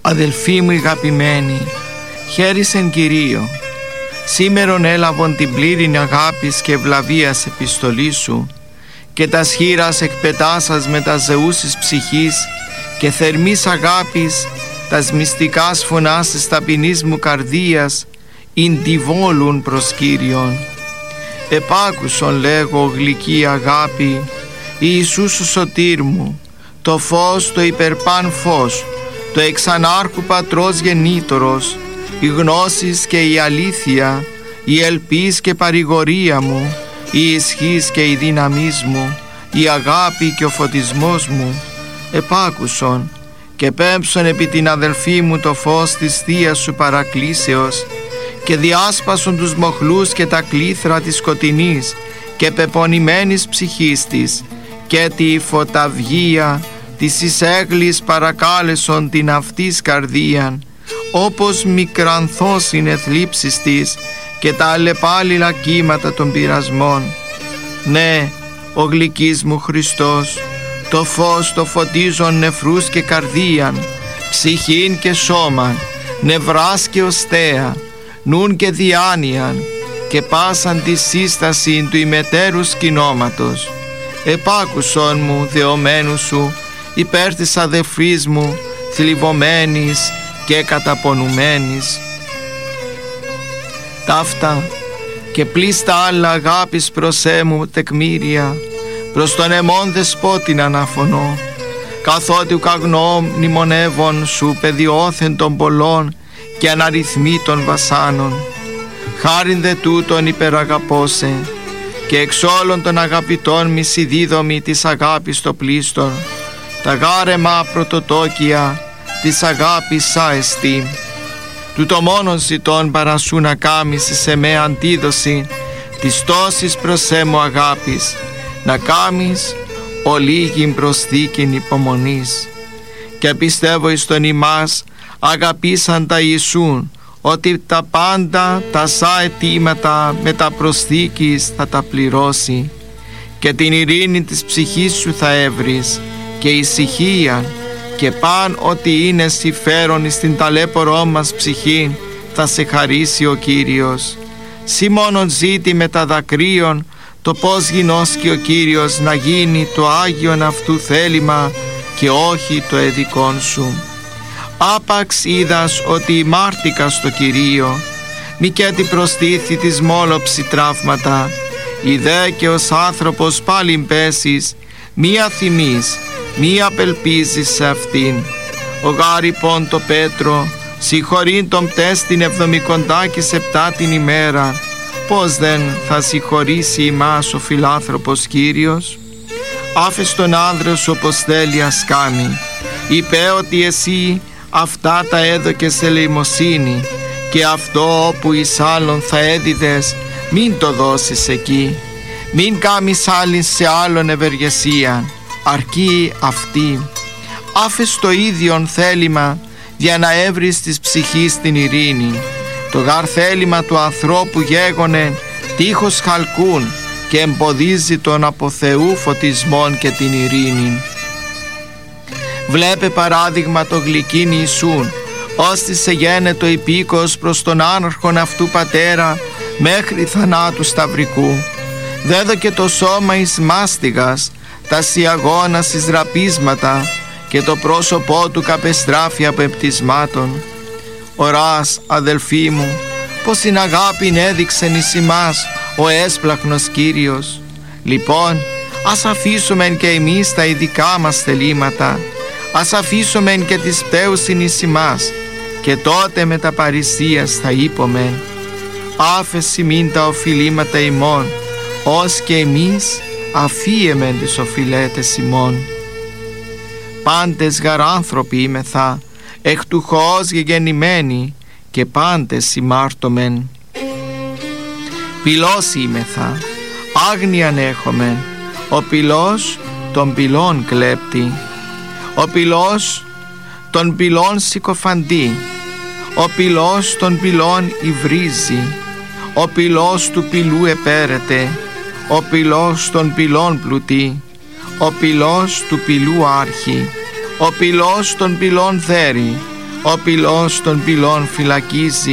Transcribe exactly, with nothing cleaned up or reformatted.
Αδελφοί μου αγαπημένοι, χαίρισεν Κυρίω. Σήμερον έλαβον την πλήρην αγάπης και ευλαβίας επιστολή σου και τας χείρας εκπετάσας με τα ζεούσης ψυχής και θερμής αγάπης τας μυστικάς φωνάς της ταπεινής μου καρδίας ειν τη βόλουν προς Κύριον. Επάκουσον λέγω γλυκή αγάπη, Ιησούς ο σωτήρ μου, το φως, το υπερπάν φως, το εξανάρχου πατρός γεννήτωρος, η γνώσης και η αλήθεια, η ελπίς και παρηγορία μου, η ισχύς και η δύναμής μου, η αγάπη και ο φωτισμός μου. Επάκουσον και πέμψον επί την αδελφή μου το φως της θείας σου παρακλήσεως και διάσπασον τους μοχλούς και τα κλήθρα της σκοτεινής και πεπονημένης ψυχής της και τη φωταυγία της εισέγλης παρακάλεσον την αυτής καρδίαν, όπως μικρανθός είναι θλίψεις της και τα αλλεπάλληλα κύματα των πειρασμών. Ναι, ο γλυκής μου Χριστός, το φως το φωτίζον νεφρούς και καρδίαν, ψυχήν και σώμαν, νευράς και οστέα, νουν και διάνοιαν και πάσαν τη σύσταση του ημετέρου σκηνώματος. Επάκουσον μου δεωμένου σου υπέρ της αδελφής μου θλιβωμένης και καταπονουμένης. Ταύτα και πλήστα άλλα αγάπης προς έμου τεκμήρια, προς τον εμών δεσπότην αναφωνώ, καθότι ουκαγνώ μνημονεύων σου παιδιώθεν των πολλών και αναριθμήτων βασάνων. Χάριν δε τούτον υπεραγαπώσε και εξ όλων των αγαπητών μη συνδίδομη της αγάπης το πλήστον, τα γάρεμα πρωτοτόκια της αγάπης σα εστί. Τούτο μόνον ζητών παρασού να κάμεις σε με αντίδοση της τόσης προς έμου αγάπης, να κάμεις ολίγην προσθήκην υπομονής. Και πιστεύω εις τον ημάς αγαπήσαν τα Ιησούν, ότι τα πάντα τα σα αιτήματα με τα προσθήκης θα τα πληρώσει και την ειρήνη της ψυχής σου θα έβρεις και ησυχία και παν ότι είναι συμφέρον στην ταλέπορό μας ψυχή θα σε χαρίσει ο Κύριος. Σύ μόνον ζήτη με τα δακρύων το πως γινώσκει ο Κύριος να γίνει το Άγιον αυτού θέλημα και όχι το εδικόν σου. Άπαξ είδας ότι ημάρτηκα στο Κυρίο, μη και την προστήθη της μόλοψη τραύματα, ιδέ και ως άνθρωπος πάλιν πέσεις, μία θυμής, μη απελπίζεις σε αυτήν. Ο γάρυπον το Πέτρο συγχωρεί τον πτέστην εβδομικοντά και σεπτά την ημέρα, πως δεν θα συγχωρήσει ημάς ο φιλάνθρωπος Κύριος? Άφες τον άνδρα σου όπως θέλει ας κάνει, είπε ότι εσύ αυτά τα έδωκες σε ελεημοσύνη και αυτό όπου εις άλλον θα έδιδες μην το δώσεις εκεί. Μην κάμεις άλλην σε άλλον ευεργεσία, αρκεί αυτή. Άφες το ίδιον θέλημα για να έβρεις της ψυχής την ειρήνη. Το γαρ θέλημα του ανθρώπου γέγονε τείχος χαλκούν και εμποδίζει τον από Θεού φωτισμόν και την ειρήνη. Βλέπε παράδειγμα το γλυκήν Ιησούν, ώστι σε γένετο υπήκος προς τον άναρχον αυτού πατέρα μέχρι θανάτου σταυρικού. Δέδωκε το σώμα εις μάστιγας, τα σιαγώνας εις ραπίσματα και το πρόσωπό του καπεστράφει απόεπτισμάτων. Ωράς, αδελφοί μου, πως την αγάπην έδειξεν εις ημάς ο έσπλαχνος Κύριος. Λοιπόν, ας αφήσουμε και εμείς τα ειδικά μας θελήματα, ας αφήσουμε και τις πτέουσιν εις ημάς, και τότε με τα παρησίας θα είπομεν, άφεση μην τα οφειλήματα ημών, ως και εμείς αφίεμεν τις οφειλέτες ημών. Πάντες γαράνθρωποι είμεθα, εκ του χωός γεγεννημένοι, και πάντες ημάρτωμεν. Πυλός είμεθα, άγνοιαν έχομεν, ο πυλός των πυλών κλέπτει, ο πυλός των πυλών συκοφαντεί, ο πυλός των πυλών υβρίζει, ο πυλός του πυλού επέρεται, ο πυλός των πυλών πλουτεί, ο πυλός του πυλού άρχει, ο πυλός των πυλών δέρει, Ο πυλός των πυλών φυλακίζει,